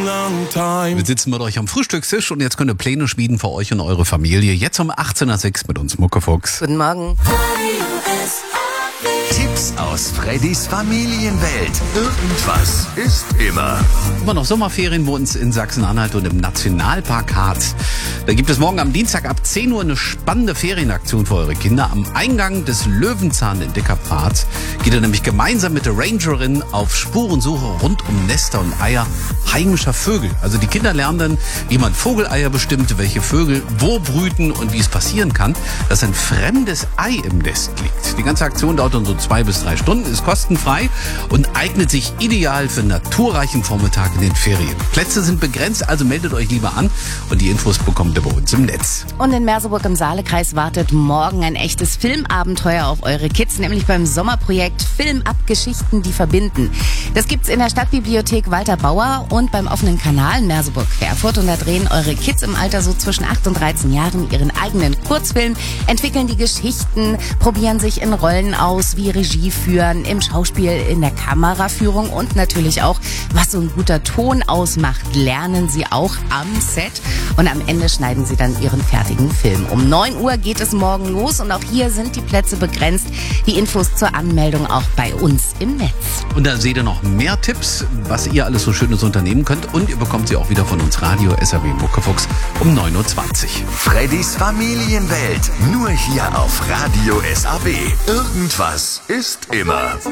Wir sitzen mit euch am Frühstückstisch und jetzt könnt ihr Pläne schmieden für euch und eure Familie. Jetzt um 18.06 mit uns, Muckefuchs. Guten Morgen. Tipps aus Freddys Familienwelt. Irgendwas ist immer. Immer noch Sommerferien bei uns in Sachsen-Anhalt und im Nationalpark Harz. Da gibt es morgen am Dienstag ab 10 Uhr eine spannende Ferienaktion für eure Kinder. Am Eingang des Löwenzahn-Entdeckerparks Harz geht ihr nämlich gemeinsam mit der Rangerin auf Spurensuche rund um Nester und Eier heimischer Vögel. Also die Kinder lernen dann, wie man Vogeleier bestimmt, welche Vögel wo brüten und wie es passieren kann, dass ein fremdes Ei im Nest liegt. Die ganze Aktion dauert dann so 2 bis 3 Stunden, ist kostenfrei und eignet sich ideal für einen naturreichen Vormittag in den Ferien. Plätze sind begrenzt, also meldet euch lieber an und die Infos bekommt ihr bei uns im Netz. Und in Merseburg im Saalekreis wartet morgen ein echtes Filmabenteuer auf eure Kids, nämlich beim Sommerprojekt Film ab Geschichten, die verbinden. Das gibt's in der Stadtbibliothek Walter Bauer und beim offenen Kanal Merseburg-Querfurt. Und da drehen eure Kids im Alter so zwischen 8 und 13 Jahren ihren eigenen Kurzfilm, entwickeln die Geschichten, probieren sich in Rollen aus, wie Regie führen, im Schauspiel, in der Kameraführung und natürlich auch, was so ein guter Ton ausmacht, lernen sie auch am Set. Und am Ende schneiden sie dann ihren fertigen Film. Um 9 Uhr geht es morgen los und auch hier sind die Plätze begrenzt. Die Infos zur Anmeldung auch bei uns im Netz. Und da seht ihr noch mehr Tipps, was ihr alles so Schönes unternehmen könnt. Und ihr bekommt sie auch wieder von uns Radio SAW Muckefuchs um 9.20 Uhr. Freddys Familienwelt. Nur hier auf Radio SAW. Irgendwas ist immer.